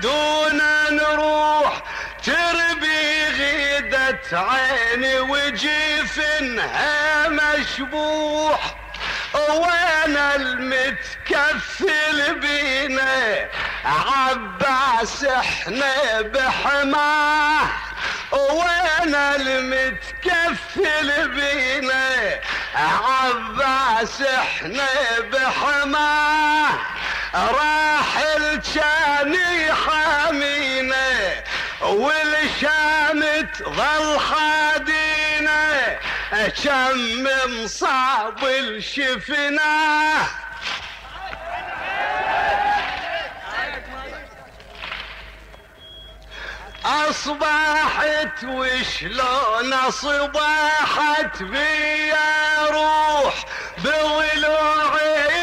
ودونا نروح تربي غيدة عيني وجفنها مشبوح. وانا المتكفل بينا عباس احنا بحماه. وانا المتكفل بينا عباس احنا بحماه. راحل كان يحامينا والشامت ظل خادينا. كم مصاب الشفناه اصبحت وشلون اصبحت بيا روح بضلوعي